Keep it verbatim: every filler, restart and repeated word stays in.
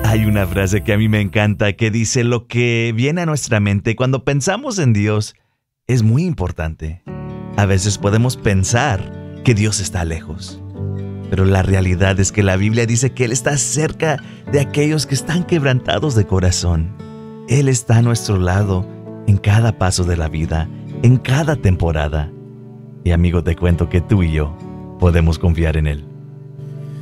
Hay una frase que a mí me encanta que dice: lo que viene a nuestra mente cuando pensamos en Dios es muy importante. A veces podemos pensar que Dios está lejos, pero la realidad es que la Biblia dice que Él está cerca de aquellos que están quebrantados de corazón. Él está a nuestro lado en cada paso de la vida, en cada temporada. Y amigo, te cuento que tú y yo podemos confiar en Él.